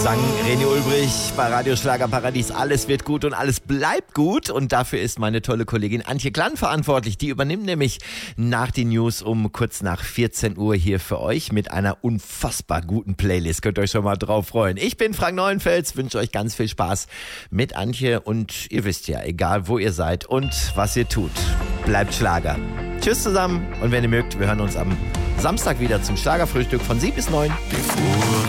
Sang René Ulbrich bei Radio Schlagerparadies. Alles wird gut und alles bleibt gut. Und dafür ist meine tolle Kollegin Antje Klann verantwortlich. Die übernimmt nämlich nach den News um kurz nach 14 Uhr hier für euch mit einer unfassbar guten Playlist. Könnt ihr euch schon mal drauf freuen. Ich bin Frank Neuenfels, wünsche euch ganz viel Spaß mit Antje. Und ihr wisst ja, egal wo ihr seid und was ihr tut, bleibt Schlager. Tschüss zusammen und wenn ihr mögt, wir hören uns am Samstag wieder zum Schlagerfrühstück von 7 bis 9.